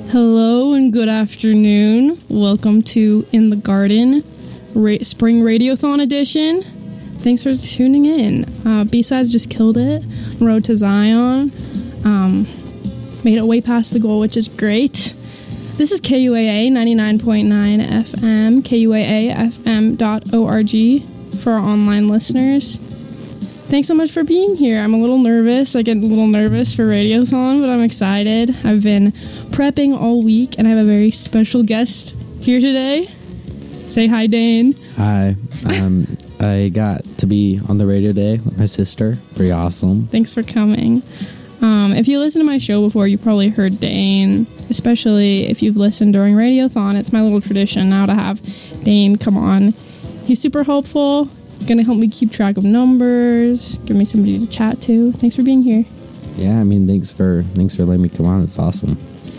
Hello and good afternoon. Welcome to In the Garden, Spring Radiothon edition. Thanks for tuning in. B-Sides just killed it. Road to Zion. Made it way past the goal, which is great. This is KUAA 99.9 FM, KUAAFM.org for our online listeners. Thanks so much for being here. I'm a little nervous. I get a little nervous for Radiothon, but I'm excited. I've been prepping all week, and I have a very special guest here today. Say hi, Dane. Hi. I got to be on the radio today with my sister. Pretty awesome. Thanks for coming. If you listen to my show before, you probably heard Dane, especially if you've listened during Radiothon. It's my little tradition now to have Dane come on. He's super helpful. Going to help me keep track of numbers, give me somebody to chat to. Thanks for being here. Yeah, I mean, thanks for letting me come on. It's awesome.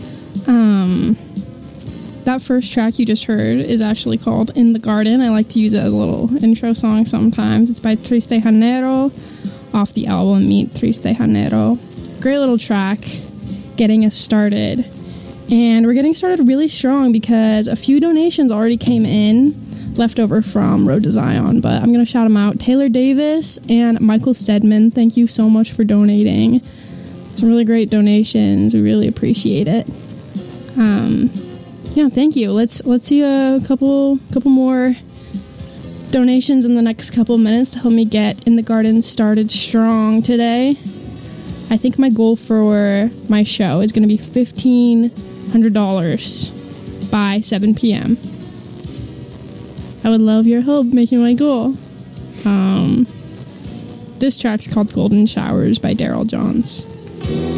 That first track you just heard is actually called In the Garden. I like to use it as a little intro song sometimes. It's by Triste Janeiro off the album Meet Triste Janeiro. Great little track getting us started. And we're getting started really strong because a few donations already came in left over from Road to Zion, but I'm going to shout them out. Taylor Davis and Michael Stedman, thank you so much for donating. Some really great donations. We really appreciate it. Yeah, thank you. Let's see a couple more donations in the next couple minutes to help me get In the Garden started strong today. I think my goal for my show is going to be $1,500 by 7 p.m. I would love your help making my goal. This track's called Golden Showers by Daryl Johns.